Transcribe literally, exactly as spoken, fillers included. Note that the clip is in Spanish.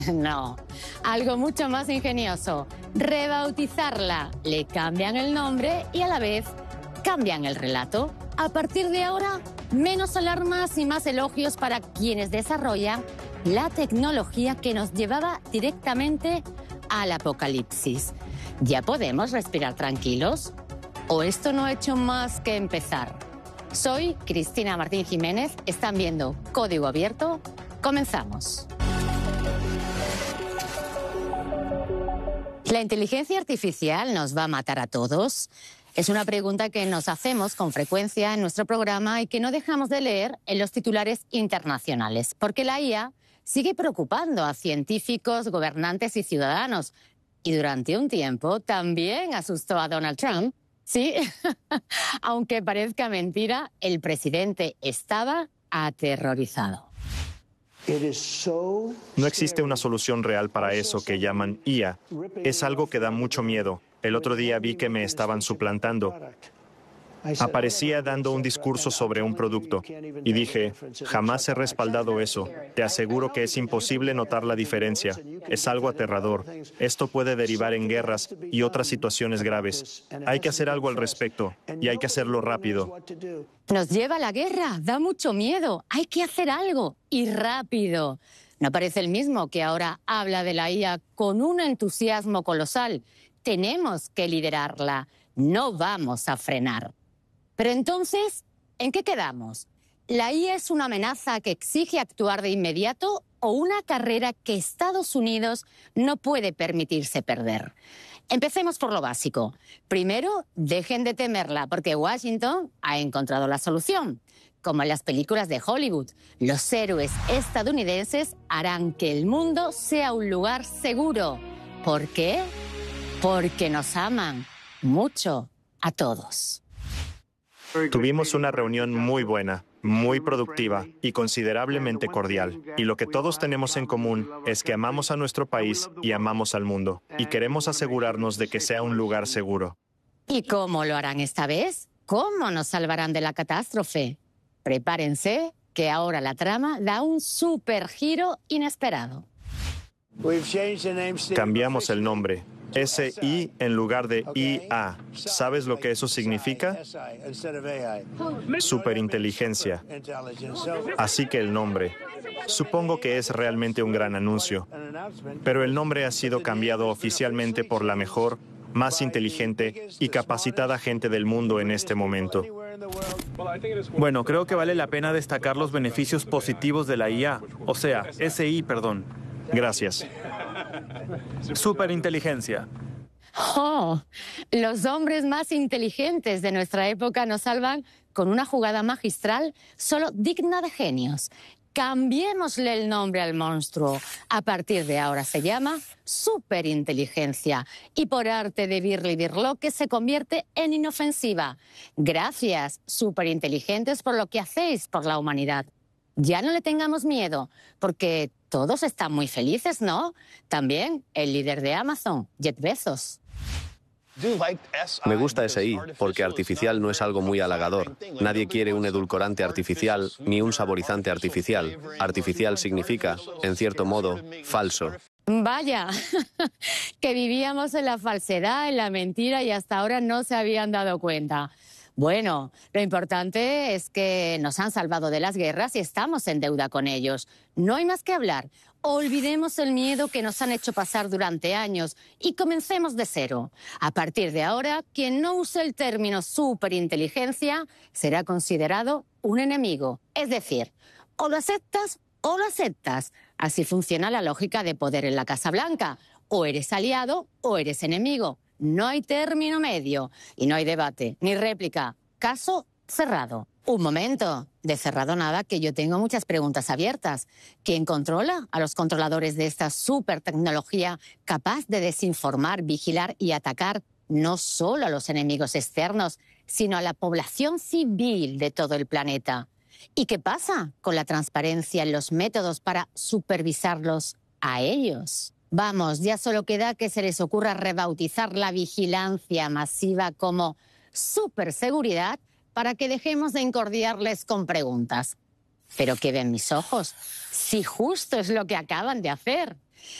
No, algo mucho más ingenioso. Rebautizarla. Le cambian el nombre y a la vez cambian el relato. A partir de ahora, menos alarmas y más elogios para quienes desarrollan la tecnología que nos llevaba directamente al apocalipsis. ¿Ya podemos respirar tranquilos? ¿O esto no ha hecho más que empezar? Soy Cristina Martín Jiménez. Están viendo Código Abierto. Comenzamos. ¿La inteligencia artificial nos va a matar a todos? Es una pregunta que nos hacemos con frecuencia en nuestro programa y que no dejamos de leer en los titulares internacionales, porque la I A sigue preocupando a científicos, gobernantes y ciudadanos. Y durante un tiempo también asustó a Donald Trump. Sí, aunque parezca mentira, el presidente estaba aterrorizado. No existe una solución real para eso que llaman I A. Es algo que da mucho miedo. El otro día vi que me estaban suplantando. Aparecía dando un discurso sobre un producto y dije, jamás he respaldado eso. Te aseguro que es imposible notar la diferencia. Es algo aterrador. Esto puede derivar en guerras y otras situaciones graves. Hay que hacer algo al respecto y hay que hacerlo rápido. Nos lleva a la guerra, da mucho miedo. Hay que hacer algo y rápido. No parece el mismo que ahora habla de la I A con un entusiasmo colosal. Tenemos que liderarla. No vamos a frenar. Pero entonces, ¿en qué quedamos? ¿La I A es una amenaza que exige actuar de inmediato o una carrera que Estados Unidos no puede permitirse perder? Empecemos por lo básico. Primero, dejen de temerla, porque Washington ha encontrado la solución. Como en las películas de Hollywood, los héroes estadounidenses harán que el mundo sea un lugar seguro. ¿Por qué? Porque nos aman mucho a todos. Tuvimos una reunión muy buena, muy productiva y considerablemente cordial. Y lo que todos tenemos en común es que amamos a nuestro país y amamos al mundo. Y queremos asegurarnos de que sea un lugar seguro. ¿Y cómo lo harán esta vez? ¿Cómo nos salvarán de la catástrofe? Prepárense, que ahora la trama da un super giro inesperado. Cambiamos el nombre. S I en lugar de I A. ¿Sabes lo que eso significa? Superinteligencia. Así que el nombre. Supongo que es realmente un gran anuncio. Pero el nombre ha sido cambiado oficialmente por la mejor, más inteligente y capacitada gente del mundo en este momento. Bueno, creo que vale la pena destacar los beneficios positivos de la I A. O sea, S I, perdón. Gracias. Superinteligencia. ¡Oh! Los hombres más inteligentes de nuestra época nos salvan con una jugada magistral solo digna de genios. Cambiémosle el nombre al monstruo. A partir de ahora se llama superinteligencia y por arte de Birli Birloque se convierte en inofensiva. Gracias, superinteligentes, por lo que hacéis por la humanidad. Ya no le tengamos miedo, porque todos están muy felices, ¿no? También el líder de Amazon, Jeff Bezos. Me gusta S I porque artificial no es algo muy halagador. Nadie quiere un edulcorante artificial ni un saborizante artificial. Artificial significa, en cierto modo, falso. Vaya, que vivíamos en la falsedad, en la mentira y hasta ahora no se habían dado cuenta. Bueno, lo importante es que nos han salvado de las guerras y estamos en deuda con ellos. No hay más que hablar. Olvidemos el miedo que nos han hecho pasar durante años y comencemos de cero. A partir de ahora, quien no use el término superinteligencia será considerado un enemigo. Es decir, o lo aceptas o lo aceptas. Así funciona la lógica de poder en la Casa Blanca. O eres aliado o eres enemigo. No hay término medio y no hay debate ni réplica. Caso cerrado. Un momento. De cerrado nada, que yo tengo muchas preguntas abiertas. ¿Quién controla a los controladores de esta super tecnología capaz de desinformar, vigilar y atacar no solo a los enemigos externos, sino a la población civil de todo el planeta? ¿Y qué pasa con la transparencia en los métodos para supervisarlos a ellos? Vamos, ya solo queda que se les ocurra rebautizar la vigilancia masiva como superseguridad para que dejemos de incordiarles con preguntas. ¿Pero qué ven mis ojos? Si justo es lo que acaban de hacer.